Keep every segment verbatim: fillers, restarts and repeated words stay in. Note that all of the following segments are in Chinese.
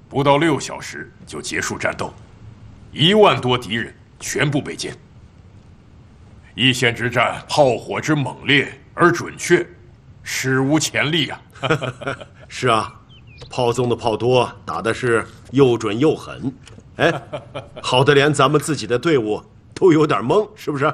不到六小时就结束战斗，一万多敌人全部被歼。一线之战，炮火之猛烈而准确，史无前例啊！ 是啊，炮纵的炮多，打的是又准又狠。哎，好的连咱们自己的队伍都有点懵，是不是？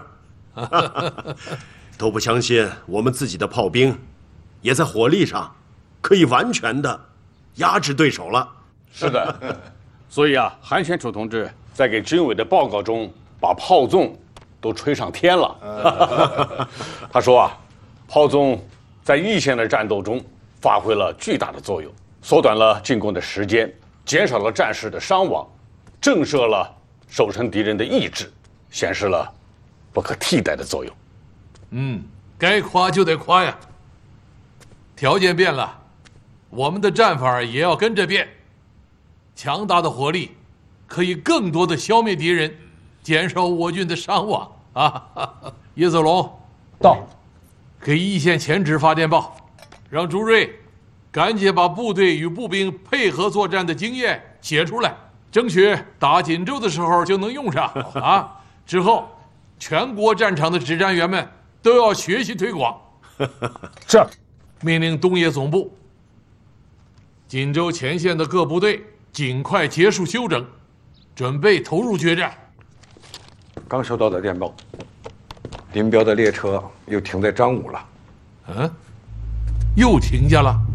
都不相信我们自己的炮兵也在火力上可以完全的压制对手了。 是的，所以啊，韩先楚同志在给军委的报告中把炮纵都吹上天了。他说啊，炮纵在一线的战斗中发挥了巨大的作用，缩短了进攻的时间，减少了战士的伤亡，震慑了守城敌人的意志，显示了不可替代的作用。 嗯，该夸就得夸呀。条件变了，我们的战法也要跟着变。强大的火力可以更多的消灭敌人，减少我军的伤亡啊！叶子龙到， 给一线前指发电报，让朱瑞赶紧把部队与步兵配合作战的经验写出来，争取打锦州的时候就能用上啊！之后，全国战场的指战员们都要学习推广。 这， 命令东野总部，锦州前线的各部队尽快结束休整，准备投入决战。 刚收到的电报，林彪的列车又停在张武了。 嗯，又停下了。